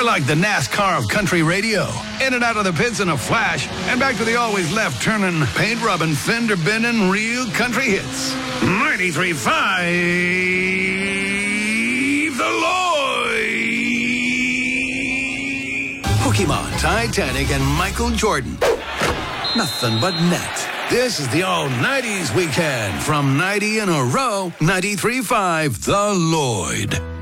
like the NASCAR of country radio. In and out of the pits in a flash, and back to the always left-turning, paint-rubbing, fender-bending, real country hits. 93.5 The Lloyd. Pokemon, Titanic, and Michael Jordan. Nothing but net. This is the all-90s weekend from 90 in a row, 93.5 The Lloyd.